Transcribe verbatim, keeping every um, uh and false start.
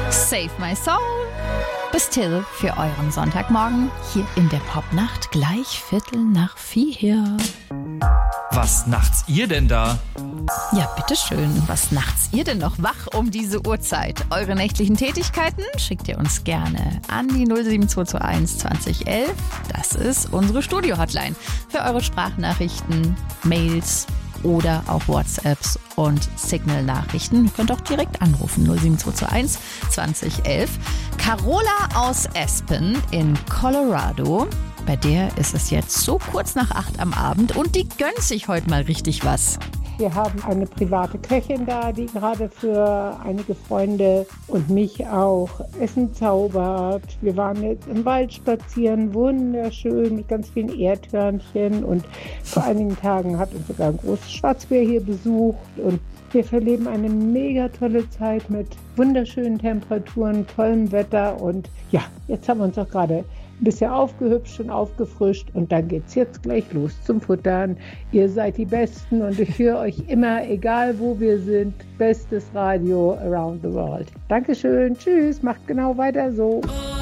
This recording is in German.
Save My Soul. Bis Till für euren Sonntagmorgen hier in der Popnacht, gleich Viertel nach vier. Was nachts ihr denn da? Ja, bitteschön. Was nachts ihr denn noch wach um diese Uhrzeit? Eure nächtlichen Tätigkeiten schickt ihr uns gerne an die null sieben zwei zwei eins zwanzig elf. Das ist unsere Studio-Hotline für eure Sprachnachrichten, Mails oder auch WhatsApps und Signal-Nachrichten. Ihr könnt auch direkt anrufen, null sieben zwei zwei eins zwanzig elf. Carola aus Aspen in Colorado. Bei der ist es jetzt so kurz nach acht am Abend und die gönnt sich heute mal richtig was. Wir haben eine private Köchin da, die gerade für einige Freunde und mich auch Essen zaubert. Wir waren jetzt im Wald spazieren, wunderschön mit ganz vielen Erdhörnchen, und vor einigen Tagen hat uns sogar ein großes Schwarzbär hier besucht, und wir verleben eine mega tolle Zeit mit wunderschönen Temperaturen, tollem Wetter, und ja, jetzt haben wir uns auch gerade ein bisschen aufgehübscht und aufgefrischt, und dann geht's jetzt gleich los zum Futtern. Ihr seid die Besten und ich höre euch immer, egal wo wir sind, bestes Radio around the world. Dankeschön, tschüss, macht genau weiter so.